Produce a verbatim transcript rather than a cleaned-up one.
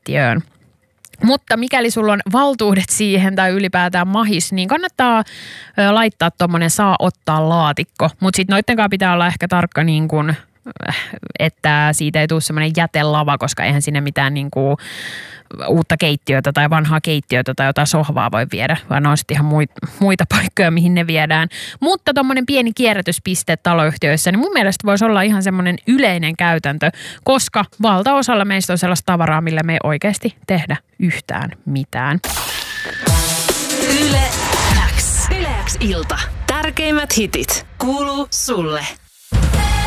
keittiöön. Mutta mikäli sulla on valtuudet siihen tai ylipäätään mahis, niin kannattaa ö, laittaa tommonen saa ottaa laatikko. Mutta sitten noittenkaan pitää olla ehkä tarkka niin kuin, että siitä ei tule semmoinen jätelava, koska eihän sinne mitään niin kuin uutta keittiötä tai vanhaa keittiötä tai jotain sohvaa voi viedä, vaan ne on sitten ihan muita paikkoja, mihin ne viedään. Mutta tommonen pieni kierrätyspiste taloyhtiöissä, niin mun mielestä voisi olla ihan semmoinen yleinen käytäntö, koska valtaosalla meistä on sellaista tavaraa, millä me ei oikeasti tehdä yhtään mitään. Yle X. Yle X ilta. Tärkeimmät hitit kuuluu sulle.